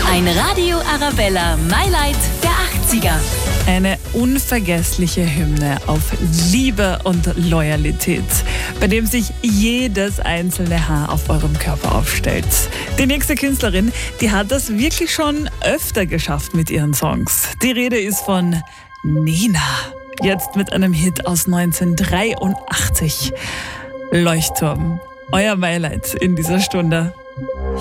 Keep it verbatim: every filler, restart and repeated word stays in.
Ein Radio Arabella My-Light der achtziger. Eine unvergessliche Hymne auf Liebe und Loyalität, bei dem sich jedes einzelne Haar auf eurem Körper aufstellt. Die nächste Künstlerin, die hat das wirklich schon öfter geschafft mit ihren Songs. Die Rede ist von Nena. Jetzt mit einem Hit aus neunzehnhundertdreiundachtzig. Leuchtturm. Euer My-Light in dieser Stunde.